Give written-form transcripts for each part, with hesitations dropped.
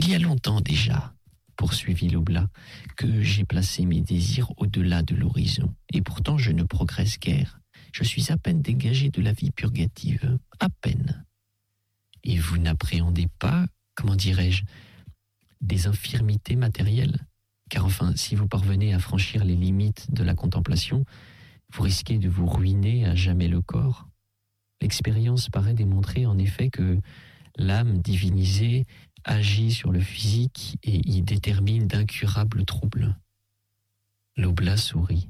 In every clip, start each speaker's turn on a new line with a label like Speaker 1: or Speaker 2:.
Speaker 1: Il y a longtemps déjà, poursuivit l'Oblat, que j'ai placé mes désirs au-delà de l'horizon. Et pourtant, je ne progresse guère. Je suis à peine dégagé de la vie purgative. À peine. Et vous n'appréhendez pas, comment dirais-je, des infirmités matérielles? Car enfin, si vous parvenez à franchir les limites de la contemplation, vous risquez de vous ruiner à jamais le corps. L'expérience paraît démontrer en effet que l'âme divinisée agit sur le physique et y détermine d'incurables troubles. L'Oblat sourit.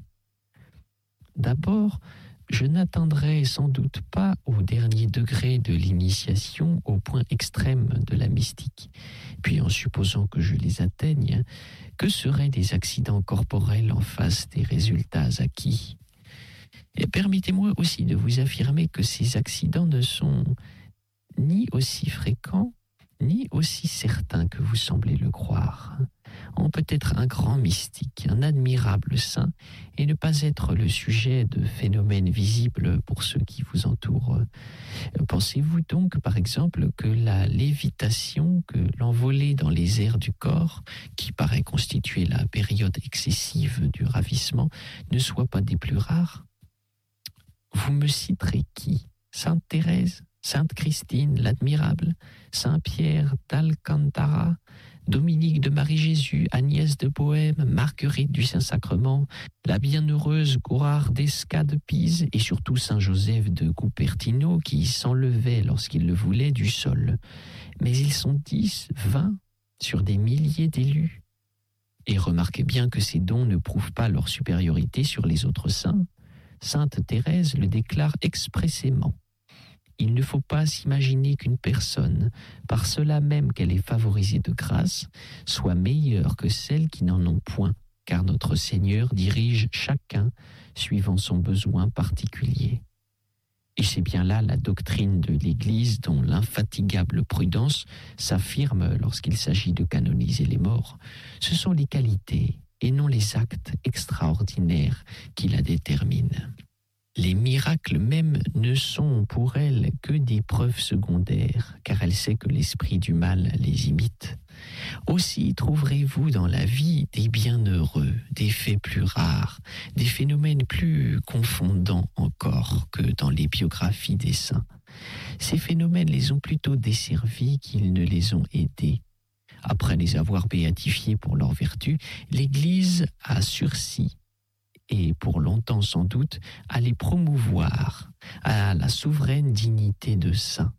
Speaker 1: D'abord, je n'atteindrai sans doute pas au dernier degré de l'initiation, au point extrême de la mystique. Puis, en supposant que je les atteigne, que seraient des accidents corporels en face des résultats acquis? Et permettez-moi aussi de vous affirmer que ces accidents ne sont ni aussi fréquents, ni aussi certains que vous semblez le croire. On peut être un grand mystique, un admirable saint, et ne pas être le sujet de phénomènes visibles pour ceux qui vous entourent. Pensez-vous donc, par exemple, que la lévitation, que l'envolée dans les airs du corps, qui paraît constituer la période excessive du ravissement, ne soit pas des plus rares? Vous me citerez qui? Sainte Thérèse, Sainte Christine, l'admirable, Saint Pierre d'Alcantara, Dominique de Marie-Jésus, Agnès de Bohême, Marguerite du Saint-Sacrement, la bienheureuse Gorardesca de Pise et surtout Saint Joseph de Cupertino qui s'enlevait lorsqu'il le voulait du sol. Mais ils sont 10, 20 sur des milliers d'élus. Et remarquez bien que ces dons ne prouvent pas leur supériorité sur les autres saints. Sainte Thérèse le déclare expressément. Il ne faut pas s'imaginer qu'une personne, par cela même qu'elle est favorisée de grâce, soit meilleure que celles qui n'en ont point, car notre Seigneur dirige chacun suivant son besoin particulier. Et c'est bien là la doctrine de l'Église dont l'infatigable prudence s'affirme lorsqu'il s'agit de canoniser les morts. Ce sont les qualités et non les actes extraordinaires qui la déterminent. Les miracles même ne sont pour elle que des preuves secondaires, car elle sait que l'esprit du mal les imite. Aussi trouverez-vous dans la vie des bienheureux, des faits plus rares, des phénomènes plus confondants encore que dans les biographies des saints. Ces phénomènes les ont plutôt desservis qu'ils ne les ont aidés. Après les avoir béatifiés pour leur vertu, l'Église a sursis, et pour longtemps sans doute, à les promouvoir, à la souveraine dignité de saint.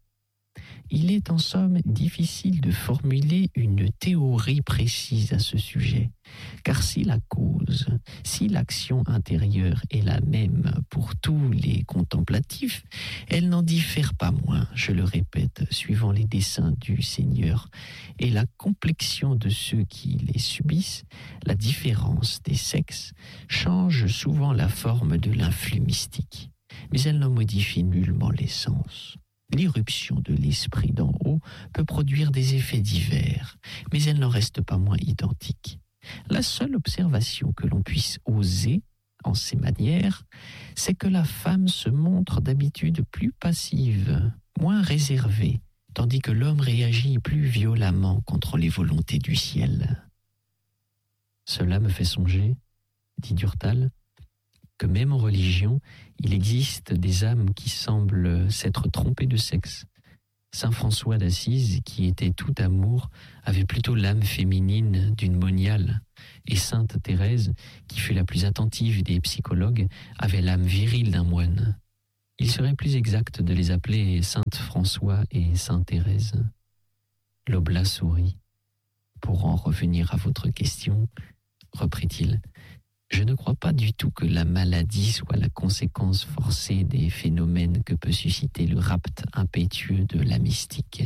Speaker 1: Il est en somme difficile de formuler une théorie précise à ce sujet, car si la cause, si l'action intérieure est la même pour tous les contemplatifs, elle n'en diffère pas moins, je le répète, suivant les desseins du Seigneur, et la complexion de ceux qui les subissent, la différence des sexes, change souvent la forme de l'influx mystique, mais elle n'en modifie nullement l'essence. L'irruption de l'esprit d'en haut peut produire des effets divers, mais elle n'en reste pas moins identique. La seule observation que l'on puisse oser en ces manières, c'est que la femme se montre d'habitude plus passive, moins réservée, tandis que l'homme réagit plus violemment contre les volontés du ciel. Cela me fait songer, dit Durtal, que même en religion, il existe des âmes qui semblent s'être trompées de sexe. Saint François d'Assise, qui était tout amour, avait plutôt l'âme féminine d'une moniale, et Sainte Thérèse, qui fut la plus attentive des psychologues, avait l'âme virile d'un moine. Il serait plus exact de les appeler Sainte François et Sainte Thérèse. L'Oblat sourit. Pour en revenir à votre question, reprit-il, je ne crois pas du tout que la maladie soit la conséquence forcée des phénomènes que peut susciter le rapt impétueux de la mystique.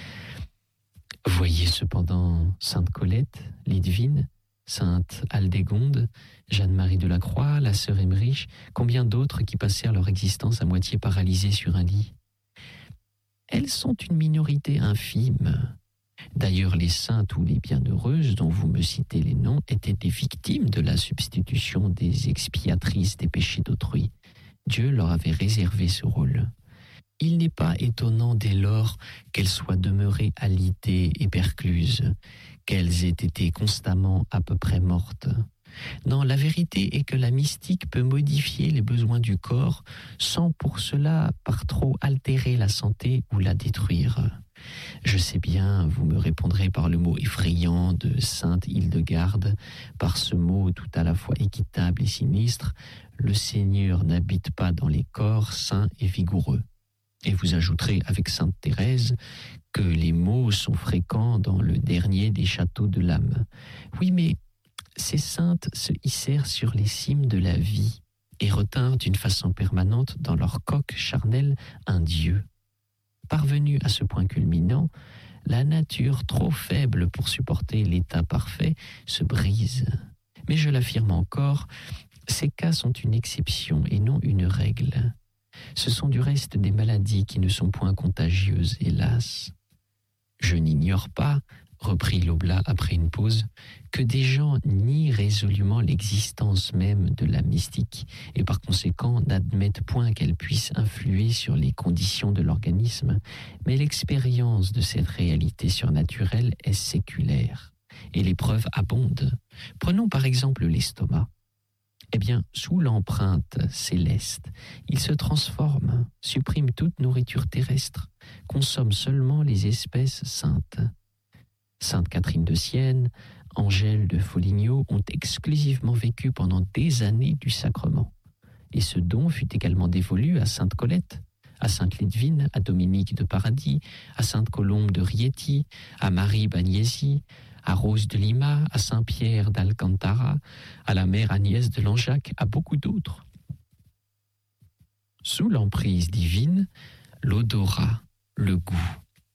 Speaker 1: Voyez cependant Sainte Colette, Lidvine, Sainte Aldégonde, Jeanne-Marie de la Croix, la sœur Emmerich, combien d'autres qui passèrent leur existence à moitié paralysées sur un lit. Elles sont une minorité infime. D'ailleurs, les saintes ou les bienheureuses dont vous me citez les noms étaient des victimes de la substitution des expiatrices des péchés d'autrui. Dieu leur avait réservé ce rôle. Il n'est pas étonnant dès lors qu'elles soient demeurées alitées et percluses, qu'elles aient été constamment à peu près mortes. Non, la vérité est que la mystique peut modifier les besoins du corps sans pour cela par trop altérer la santé ou la détruire. Je sais bien, vous me répondrez par le mot effrayant de Sainte Hildegarde, par ce mot tout à la fois équitable et sinistre, le Seigneur n'habite pas dans les corps sains et vigoureux. Et vous ajouterez avec Sainte Thérèse que les mots sont fréquents dans le dernier des châteaux de l'âme. Oui, mais ces saintes se hissèrent sur les cimes de la vie et retinrent d'une façon permanente dans leur coque charnelle un Dieu. Parvenue à ce point culminant, la nature, trop faible pour supporter l'état parfait, se brise. Mais je l'affirme encore, ces cas sont une exception et non une règle. Ce sont du reste des maladies qui ne sont point contagieuses, hélas. Je n'ignore pas, reprit l'Oblat après une pause, que des gens nient résolument l'existence même de la mystique et par conséquent n'admettent point qu'elle puisse influer sur les conditions de l'organisme, mais l'expérience de cette réalité surnaturelle est séculaire et les preuves abondent. Prenons par exemple l'estomac. Eh bien, sous l'empreinte céleste, il se transforme, supprime toute nourriture terrestre, consomme seulement les espèces saintes. Sainte Catherine de Sienne, Angèle de Foligno ont exclusivement vécu pendant des années du sacrement. Et ce don fut également dévolu à Sainte Colette, à Sainte Lidvine, à Dominique de Paradis, à Sainte Colombe de Rieti, à Marie Bagnesi, à Rose de Lima, à Saint-Pierre d'Alcantara, à la mère Agnès de Langeac, à beaucoup d'autres. Sous l'emprise divine, l'odorat, le goût,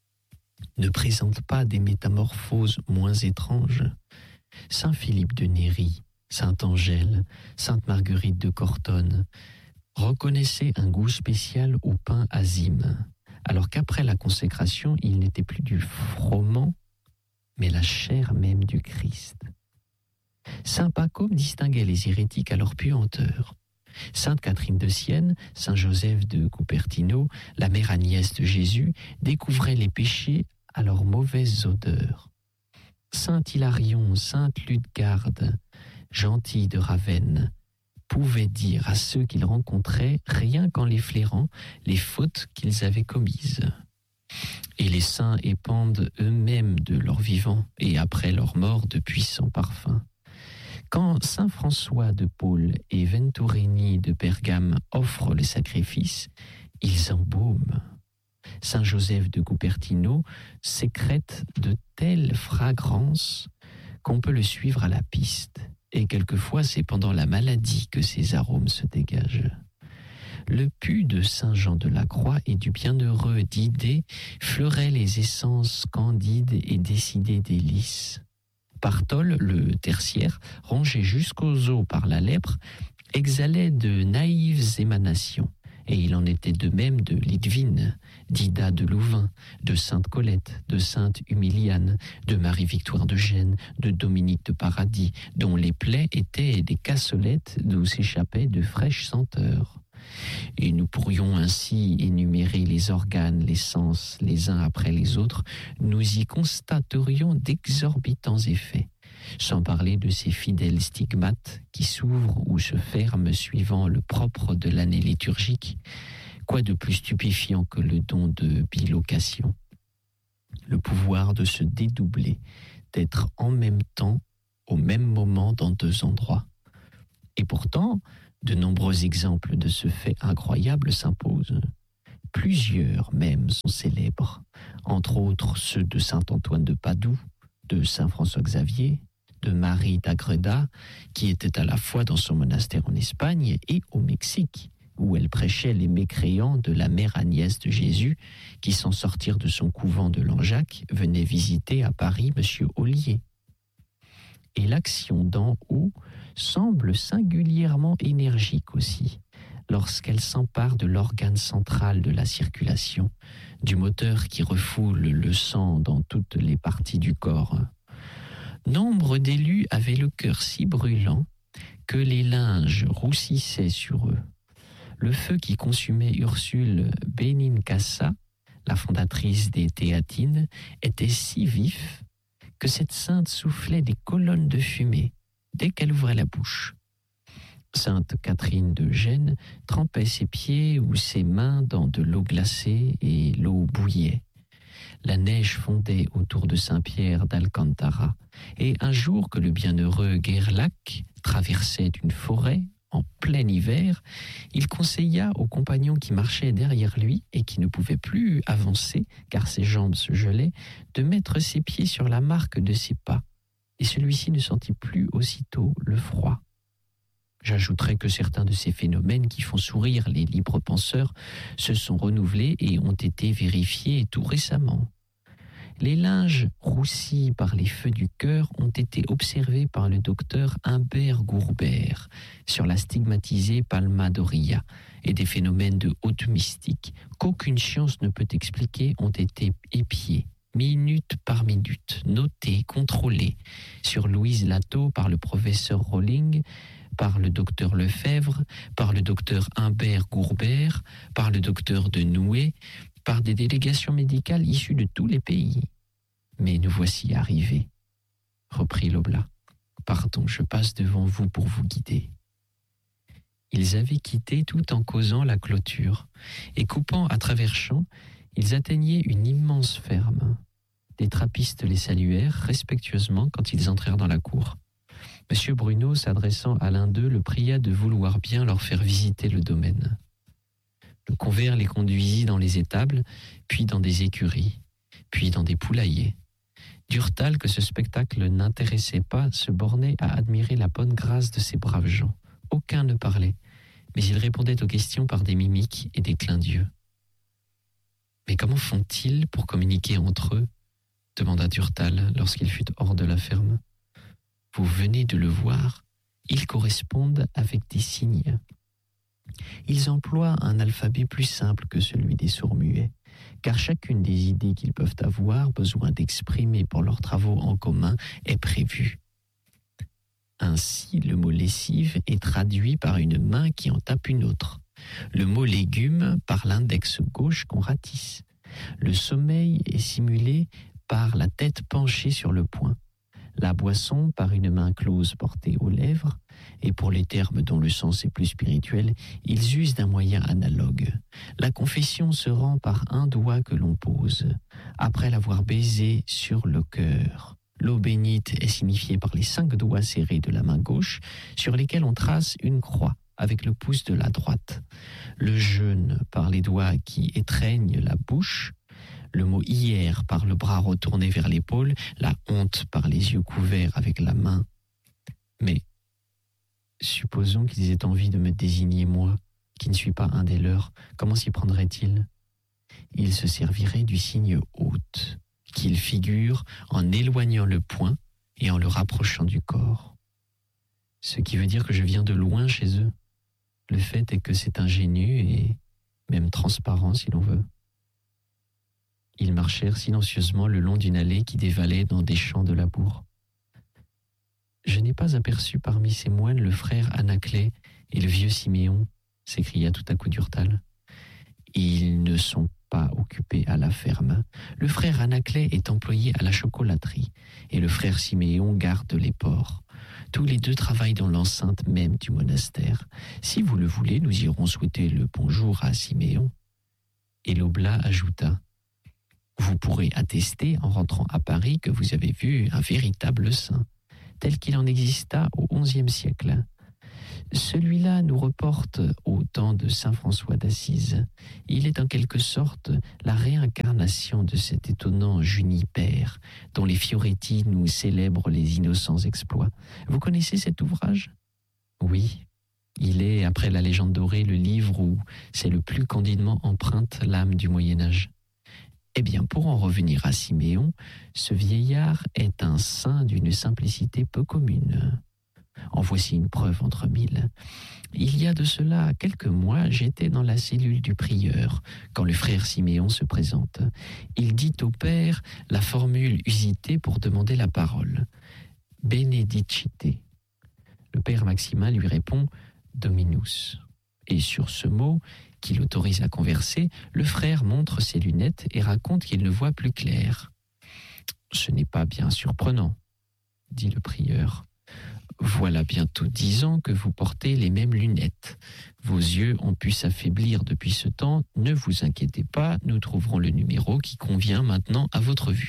Speaker 1: ne présentent pas des métamorphoses moins étranges. Saint Philippe de Néri, Sainte Angèle, Sainte Marguerite de Cortone reconnaissaient un goût spécial au pain azime, alors qu'après la consécration, il n'était plus du froment, mais la chair même du Christ. Saint Pacôme distinguait les hérétiques à leur puanteur. Sainte Catherine de Sienne, Saint Joseph de Cupertino, la mère Agnès de Jésus découvraient les péchés à leur mauvaise odeur. Saint Hilarion, Sainte Ludegarde, Gentil de Ravenne, pouvaient dire à ceux qu'ils rencontraient, rien qu'en les flairant, les fautes qu'ils avaient commises. Et les saints épandent eux-mêmes de leur vivant et après leur mort de puissants parfums. Quand saint François de Paule et Venturini de Pergame offrent le sacrifice, ils embaument. Saint Joseph de Cupertino sécrète de telles fragrances qu'on peut le suivre à la piste. Et quelquefois, c'est pendant la maladie que ces arômes se dégagent. Le pu de Saint Jean de la Croix et du bienheureux d'Idée fleurait les essences candides et décidées des lys. Barthole, le tertiaire, rongé jusqu'aux os par la lèpre, exhalait de naïves émanations. Et il en était de même de Lidvine, d'Ida de Louvain, de Sainte Colette, de Sainte Humiliane, de Marie-Victoire de Gênes, de Dominique de Paradis, dont les plaies étaient des cassolettes d'où s'échappaient de fraîches senteurs. Et nous pourrions ainsi énumérer les organes, les sens, les uns après les autres, nous y constaterions d'exorbitants effets, sans parler de ces fidèles stigmates qui s'ouvrent ou se ferment suivant le propre de l'année liturgique. Quoi de plus stupéfiant que le don de bilocation? Le pouvoir de se dédoubler, d'être en même temps, au même moment dans deux endroits. Et pourtant, de nombreux exemples de ce fait incroyable s'imposent. Plusieurs même sont célèbres, entre autres ceux de saint Antoine de Padoue, de saint François Xavier, de Marie d'Agreda, qui était à la fois dans son monastère en Espagne et au Mexique, où elle prêchait les mécréants de la mère Agnès de Jésus, qui sans sortir de son couvent de Langeac venait visiter à Paris M. Ollier. Et l'action d'en haut semble singulièrement énergique aussi, lorsqu'elle s'empare de l'organe central de la circulation, du moteur qui refoule le sang dans toutes les parties du corps. Nombre d'élus avaient le cœur si brûlant que les linges roussissaient sur eux. Le feu qui consumait Ursule Benincasa, la fondatrice des Théatines, était si vif que cette sainte soufflait des colonnes de fumée dès qu'elle ouvrait la bouche. Sainte Catherine de Gênes trempait ses pieds ou ses mains dans de l'eau glacée et l'eau bouillait. La neige fondait autour de Saint-Pierre d'Alcantara, et un jour que le bienheureux Gerlach traversait une forêt en plein hiver, il conseilla aux compagnons qui marchaient derrière lui et qui ne pouvaient plus avancer car ses jambes se gelaient, de mettre ses pieds sur la marque de ses pas, et celui-ci ne sentit plus aussitôt le froid. J'ajouterai que certains de ces phénomènes qui font sourire les libres penseurs se sont renouvelés et ont été vérifiés tout récemment. Les linges roussis par les feux du cœur ont été observés par le docteur Humbert Gourbert sur la stigmatisée Palma Doria, et des phénomènes de haute mystique qu'aucune science ne peut expliquer ont été épiés, minute par minute, notés, contrôlés, sur Louise Lateau par le professeur Rowling, par le docteur Lefebvre, par le docteur Humbert Gourbert, par le docteur de Noué, par des délégations médicales issues de tous les pays. Mais nous voici arrivés, reprit l'Oblat. Pardon, je passe devant vous pour vous guider. Ils avaient quitté tout en causant la clôture, et coupant à travers champs, ils atteignaient une immense ferme. Des trappistes les saluèrent respectueusement quand ils entrèrent dans la cour. Monsieur Bruno, s'adressant à l'un d'eux, le pria de vouloir bien leur faire visiter le domaine. Le convers les conduisit dans les étables, puis dans des écuries, puis dans des poulaillers. Durtal, que ce spectacle n'intéressait pas, se bornait à admirer la bonne grâce de ces braves gens. Aucun ne parlait, mais ils répondaient aux questions par des mimiques et des clins d'yeux. « Mais comment font-ils pour communiquer entre eux ?» demanda Durtal lorsqu'il fut hors de la ferme. « Vous venez de le voir, ils correspondent avec des signes. Ils emploient un alphabet plus simple que celui des sourds-muets, car chacune des idées qu'ils peuvent avoir besoin d'exprimer pour leurs travaux en commun est prévue. Ainsi, le mot lessive est traduit par une main qui en tape une autre, le mot légume par l'index gauche qu'on ratisse. Le sommeil est simulé par la tête penchée sur le poing, la boisson par une main close portée aux lèvres, et pour les termes dont le sens est plus spirituel, ils usent d'un moyen analogue. La confession se rend par un doigt que l'on pose, après l'avoir baisé sur le cœur. L'eau bénite est signifiée par les 5 doigts serrés de la main gauche, sur lesquels on trace une croix avec le pouce de la droite. Le jeûne par les doigts qui étreignent la bouche, le mot « hier » par le bras retourné vers l'épaule, la honte par les yeux couverts avec la main. Mais supposons qu'ils aient envie de me désigner moi, qui ne suis pas un des leurs, comment s'y prendraient-ils ? Ils se serviraient du signe haute, qu'ils figurent en éloignant le poing et en le rapprochant du corps. Ce qui veut dire que je viens de loin chez eux. Le fait est que c'est ingénu et même transparent si l'on veut. Ils marchèrent silencieusement le long d'une allée qui dévalait dans des champs de labour. Je n'ai pas aperçu parmi ces moines le frère Anaclet et le vieux Siméon, s'écria tout à coup Durtal. Ils ne sont pas occupés à la ferme. Le frère Anaclet est employé à la chocolaterie et le frère Siméon garde les porcs. Tous les deux travaillent dans l'enceinte même du monastère. Si vous le voulez, nous irons souhaiter le bonjour à Siméon. Et l'Oblat ajouta: vous pourrez attester en rentrant à Paris que vous avez vu un véritable saint, tel qu'il en exista au XIe siècle. Celui-là nous reporte au temps de saint François d'Assise. Il est en quelque sorte la réincarnation de cet étonnant Junipère, dont les Fioretti nous célèbrent les innocents exploits. Vous connaissez cet ouvrage ? Oui. Il est, après la légende dorée, le livre où c'est le plus candidement empreinte l'âme du Moyen-Âge. Eh bien, pour en revenir à Siméon, ce vieillard est un saint d'une simplicité peu commune. En voici une preuve entre 1000. Il y a de cela quelques mois, j'étais dans la cellule du prieur, quand le frère Siméon se présente. Il dit au père la formule usitée pour demander la parole. « Benedicite ». Le père Maximin lui répond « Dominus ». Et sur ce mot, qui l'autorise à converser, le frère montre ses lunettes et raconte qu'il ne voit plus clair. « Ce n'est pas bien surprenant, » dit le prieur. « Voilà bientôt 10 ans que vous portez les mêmes lunettes. Vos yeux ont pu s'affaiblir depuis ce temps. Ne vous inquiétez pas, nous trouverons le numéro qui convient maintenant à votre vue. »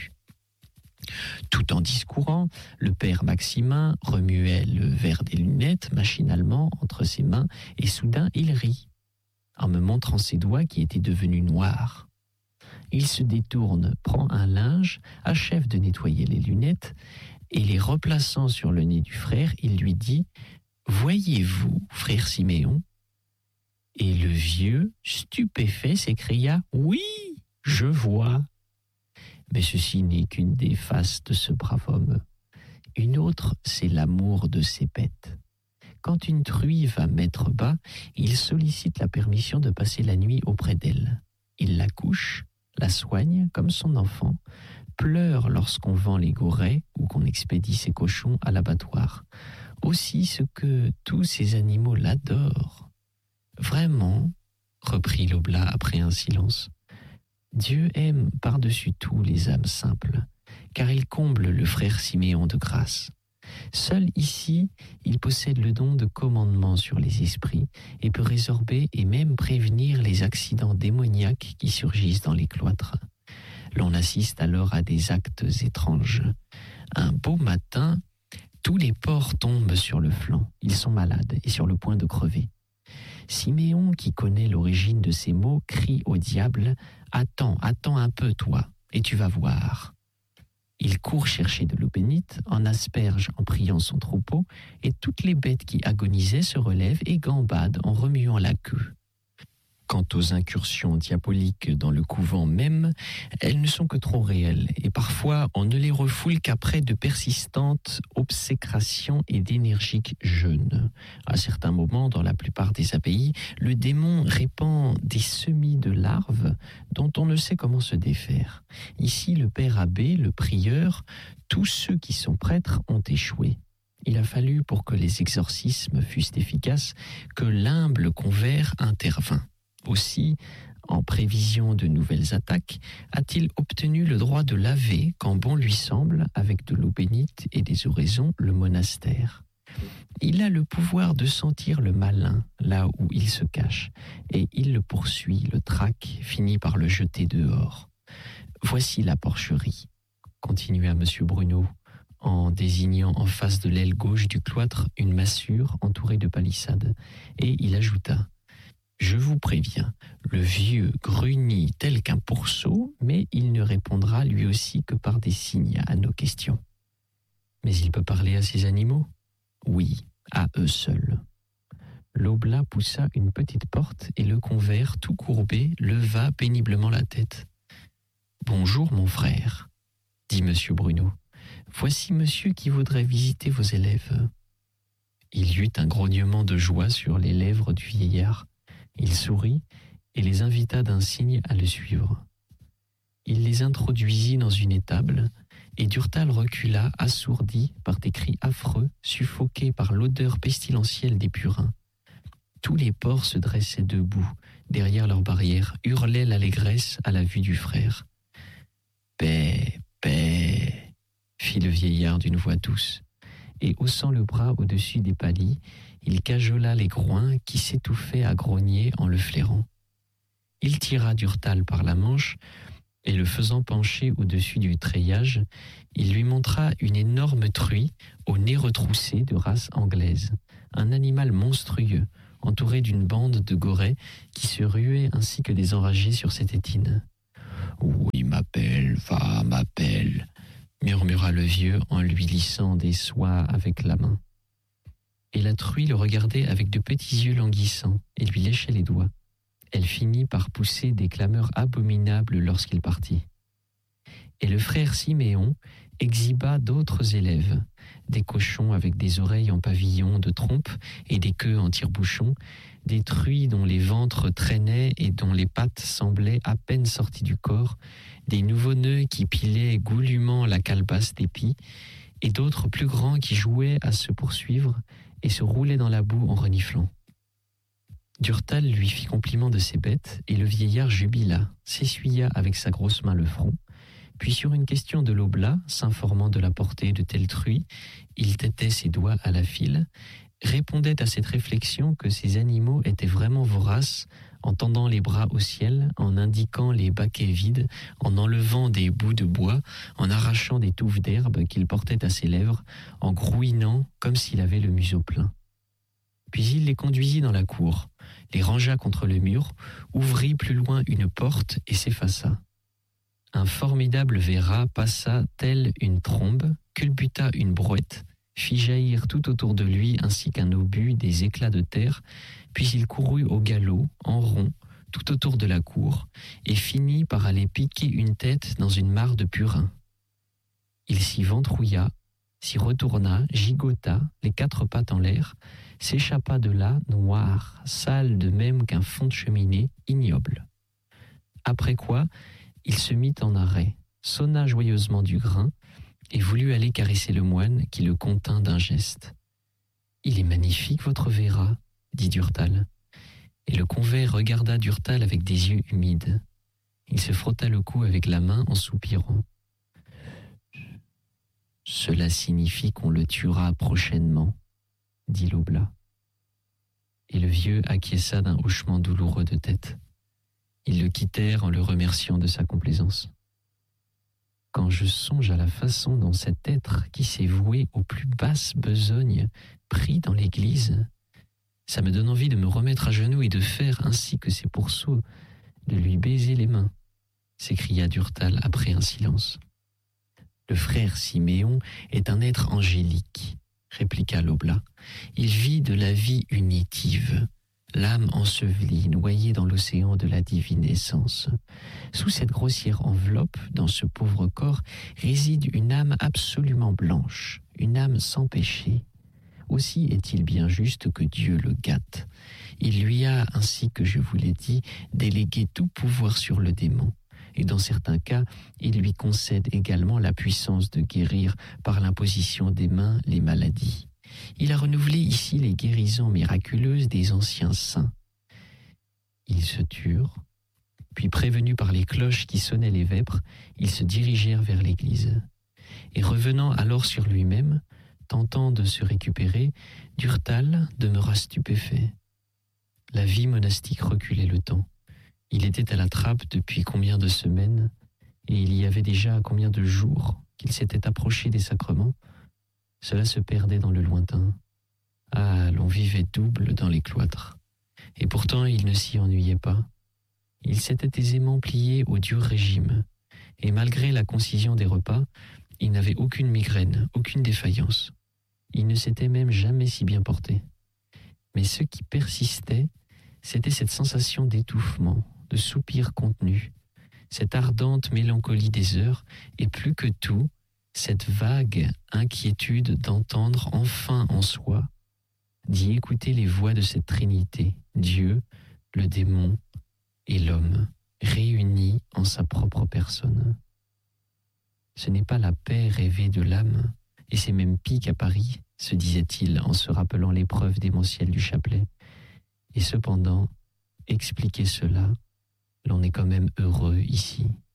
Speaker 1: Tout en discourant, le père Maximin remuait le verre des lunettes machinalement entre ses mains et soudain il rit, en me montrant ses doigts qui étaient devenus noirs. Il se détourne, prend un linge, achève de nettoyer les lunettes et les replaçant sur le nez du frère, il lui dit « Voyez-vous, frère Siméon ?» Et le vieux, stupéfait, s'écria « Oui, je vois !» Mais ceci n'est qu'une des faces de ce brave homme. Une autre, c'est l'amour de ses bêtes. Quand une truie va mettre bas, il sollicite la permission de passer la nuit auprès d'elle. Il la couche, la soigne comme son enfant, pleure lorsqu'on vend les gourets ou qu'on expédie ses cochons à l'abattoir. Aussi ce que tous ces animaux l'adorent. Vraiment, reprit l'oblat après un silence, Dieu aime par-dessus tout les âmes simples, car il comble le frère Siméon de grâce. Seul ici, il possède le don de commandement sur les esprits et peut résorber et même prévenir les accidents démoniaques qui surgissent dans les cloîtres. L'on assiste alors à des actes étranges. Un beau matin, tous les porcs tombent sur le flanc. Ils sont malades et sur le point de crever. Siméon, qui connaît l'origine de ces mots, crie au diable « Attends un peu, toi, et tu vas voir ». Il court chercher de l'eau bénite, en asperge en priant son troupeau, et toutes les bêtes qui agonisaient se relèvent et gambadent en remuant la queue. Quant aux incursions diaboliques dans le couvent même, elles ne sont que trop réelles, et parfois on ne les refoule qu'après de persistantes obsécrations et d'énergiques jeûnes. À certains moments, dans la plupart des abbayes, le démon répand des semis de larves dont on ne sait comment se défaire. Ici, le père abbé, le prieur, tous ceux qui sont prêtres ont échoué. Il a fallu, pour que les exorcismes fussent efficaces, que l'humble convers intervint. Aussi, en prévision de nouvelles attaques, a-t-il obtenu le droit de laver, quand bon lui semble, avec de l'eau bénite et des oraisons, le monastère. Il a le pouvoir de sentir le malin là où il se cache, et il le poursuit, le traque, finit par le jeter dehors. Voici la porcherie, continua M. Bruno, en désignant en face de l'aile gauche du cloître une massure entourée de palissades, et il ajouta: je vous préviens, le vieux grunit tel qu'un pourceau, mais il ne répondra lui aussi que par des signes à nos questions. Mais il peut parler à ces animaux? Oui, à eux seuls. L'oblat poussa une petite porte et le convers, tout courbé, leva péniblement la tête. « Bonjour, mon frère, » dit M. Bruno. « Voici monsieur qui voudrait visiter vos élèves. » Il y eut un grognement de joie sur les lèvres du vieillard. Il sourit et les invita d'un signe à le suivre. Il les introduisit dans une étable et Durtal recula, assourdi par des cris affreux, suffoqué par l'odeur pestilentielle des purins. Tous les porcs se dressaient debout, derrière leur barrière, hurlaient l'allégresse à la vue du frère. « Paix, paix !» fit le vieillard d'une voix douce, et haussant le bras au-dessus des palis, il cajola les groins qui s'étouffaient à grogner en le flairant. Il tira Durtal par la manche et le faisant pencher au-dessus du treillage, il lui montra une énorme truie au nez retroussé de race anglaise, un animal monstrueux entouré d'une bande de gorets qui se ruaient ainsi que des enragés sur ses tétines. « Oui, ma belle, va, ma belle !» murmura le vieux en lui lissant des soies avec la main. Et la truie le regardait avec de petits yeux languissants et lui léchait les doigts. Elle finit par pousser des clameurs abominables lorsqu'il partit. Et le frère Siméon exhiba d'autres élèves, des cochons avec des oreilles en pavillon de trompe et des queues en tire-bouchon, des truies dont les ventres traînaient et dont les pattes semblaient à peine sorties du corps, des nouveau-neux qui pilaient goulûment la calebasse d'épis, et d'autres plus grands qui jouaient à se poursuivre et se roulaient dans la boue en reniflant. Durtal lui fit compliment de ses bêtes, et le vieillard jubila, s'essuya avec sa grosse main le front, puis sur une question de l'oblat, s'informant de la portée de tel truie, il tâtait ses doigts à la file, répondait à cette réflexion que ces animaux étaient vraiment voraces, en tendant les bras au ciel, en indiquant les baquets vides, en enlevant des bouts de bois, en arrachant des touffes d'herbe qu'il portait à ses lèvres, en grouinant comme s'il avait le museau plein. Puis il les conduisit dans la cour, les rangea contre le mur, ouvrit plus loin une porte et s'effaça. Un formidable verra passa telle une trombe, culbuta une brouette, fit jaillir tout autour de lui ainsi qu'un obus des éclats de terre, puis il courut au galop, en rond, tout autour de la cour, et finit par aller piquer une tête dans une mare de purin. Il s'y ventrouilla, s'y retourna, gigota, les quatre pattes en l'air, s'échappa de là, noir, sale de même qu'un fond de cheminée, ignoble. Après quoi, il se mit en arrêt, sonna joyeusement du grain, et voulut aller caresser le moine qui le contint d'un geste. « Il est magnifique, votre Véra, » dit Durtal. Et le convers regarda Durtal avec des yeux humides. Il se frotta le cou avec la main en soupirant. « Cela signifie qu'on le tuera prochainement, » dit l'oblat. Et le vieux acquiesça d'un hochement douloureux de tête. Ils le quittèrent en le remerciant de sa complaisance. Quand je songe à la façon dont cet être qui s'est voué aux plus basses besognes prit dans l'église, ça me donne envie de me remettre à genoux et de faire, ainsi que ses pourceaux, de lui baiser les mains, s'écria Durtal après un silence. Le frère Siméon est un être angélique, répliqua l'oblat. Il vit de la vie unitive, l'âme ensevelie, noyée dans l'océan de la divine essence. Sous cette grossière enveloppe, dans ce pauvre corps, réside une âme absolument blanche, une âme sans péché. Aussi est-il bien juste que Dieu le gâte. Il lui a, ainsi que je vous l'ai dit, délégué tout pouvoir sur le démon. Et dans certains cas, il lui concède également la puissance de guérir par l'imposition des mains les maladies. Il a renouvelé ici les guérisons miraculeuses des anciens saints. Ils se turent, puis prévenus par les cloches qui sonnaient les vêpres, ils se dirigèrent vers l'église. Et revenant alors sur lui-même, tentant de se récupérer, Durtal demeura stupéfait. La vie monastique reculait le temps. Il était à la trappe depuis combien de semaines, et il y avait déjà combien de jours qu'il s'était approché des sacrements. Cela se perdait dans le lointain. Ah, l'on vivait double dans les cloîtres. Et pourtant, il ne s'y ennuyait pas. Il s'était aisément plié au dur régime. Et malgré la concision des repas, il n'avait aucune migraine, aucune défaillance. Il ne s'était même jamais si bien porté. Mais ce qui persistait, c'était cette sensation d'étouffement, de soupir contenu, cette ardente mélancolie des heures, et plus que tout, cette vague inquiétude d'entendre enfin en soi, d'y écouter les voix de cette trinité, Dieu, le démon et l'homme, réunis en sa propre personne. Ce n'est pas la paix rêvée de l'âme, et c'est même pis qu'à Paris, se disait-il en se rappelant l'épreuve démentielle du chapelet. Et cependant, expliquer cela, l'on est quand même heureux ici.